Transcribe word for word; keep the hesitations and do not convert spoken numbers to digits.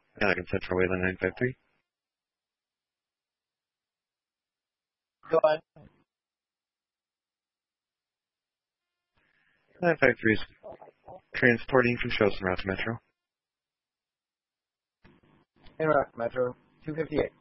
Anakin Central Wayland nine five three. Go on. nine five three is transporting from Chosen Route to Metro. Interact Metro two fifty-eight.